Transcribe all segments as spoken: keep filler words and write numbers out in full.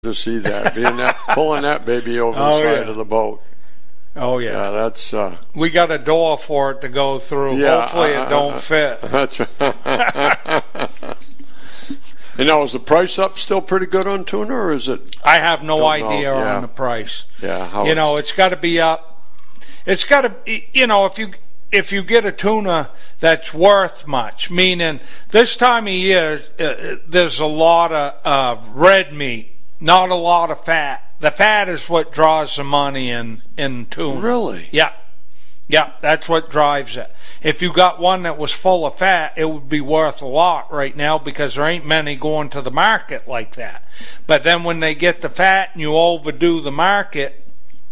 to see that, being that pulling that baby over Oh, the side yeah. of the boat. Oh, yeah. Yeah, that's. Uh, We got a door for it to go through. Yeah, Hopefully uh, it don't uh, fit. That's right. And now, is the price up still pretty good on tuna, or is it? I have no Don't idea know, yeah. on the price. Yeah, how You know, it's, it's got to be up. It's got to, you know, if you if you get a tuna that's worth much, meaning this time of year, uh, there's a lot of uh, red meat, not a lot of fat. The fat is what draws the money in, in tuna. really. Yeah. Yeah, that's what drives it. If you got one that was full of fat, it would be worth a lot right now because there ain't many going to the market like that. But then when they get the fat and you overdo the market.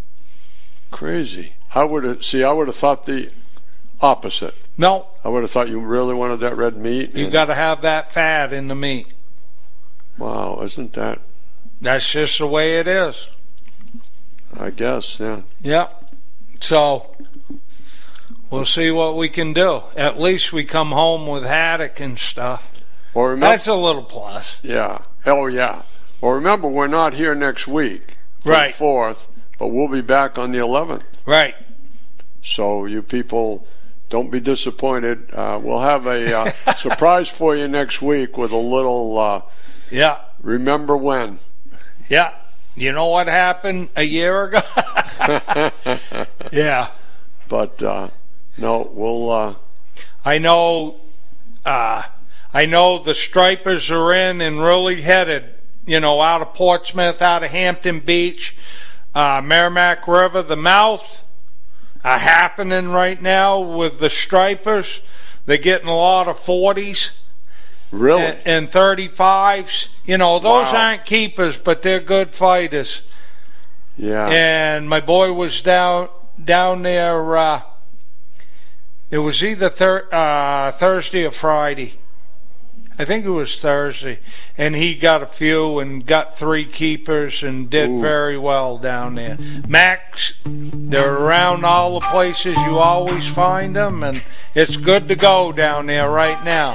Crazy. I would have see. I would have thought the opposite. No, I would have thought you really wanted that red meat. you and- got to have that fat in the meat. Wow, isn't that? That's just the way it is. I guess. Yeah. Yep. So we'll see what we can do. At least we come home with haddock and stuff. Well, remember. That's a little plus. Yeah. Oh, yeah. Well, remember, we're not here next week, for Right. the fourth, but we'll be back on the eleventh. Right. So you people, don't be disappointed. Uh, we'll have a uh, surprise for you next week with a little. Uh, Yeah. remember when? Yeah. You know what happened a year ago? Yeah. But uh, no, we'll. Uh, I know uh, I know the stripers are in and really headed, you know, out of Portsmouth, out of Hampton Beach, uh, Merrimack River, the mouth are happening right now with the stripers. They're getting a lot of forties. really? And, and thirty-fives. You know, those Wow. aren't keepers, but they're good fighters. Yeah. And my boy was down down there. Uh, it was either thir- uh, Thursday or Friday. I think it was Thursday, and he got a few and got three keepers and did Ooh. very well down there. Max, they're around all the places you always find them, and it's good to go down there right now.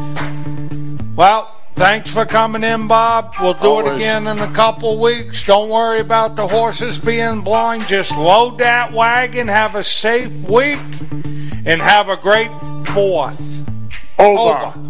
Well, thanks for coming in, Bob. We'll do it Always. again in a couple weeks. Don't worry about the horses being blind. Just load that wagon, have a safe week, and have a great fourth. Over. Over.